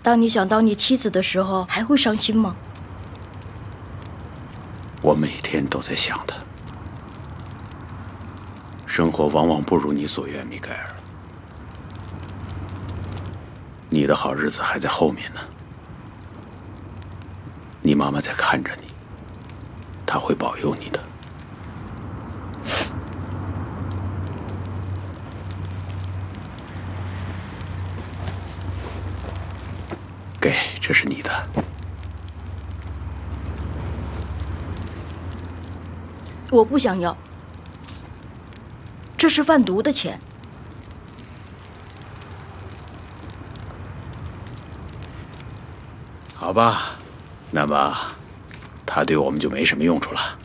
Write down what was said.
当你想到你妻子的时候，还会伤心吗？ 我每天都在想她。生活往往不如你所愿，米盖尔。你的好日子还在后面呢。你妈妈在看着你，她会保佑你的。给，这是你的。 我不想要，这是贩毒的钱。 好吧，那么，它对我们就没什么用处了。